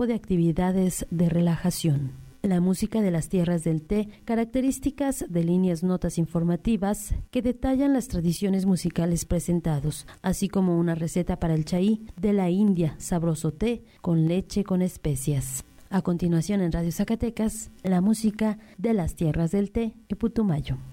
o de actividades de relajación. La música de las tierras del té, características de líneas notas informativas que detallan las tradiciones musicales presentados, así como una receta para el chaí de la India, sabroso té con leche con especias. A continuación en Radio Zacatecas, la música de las tierras del té y Putumayo.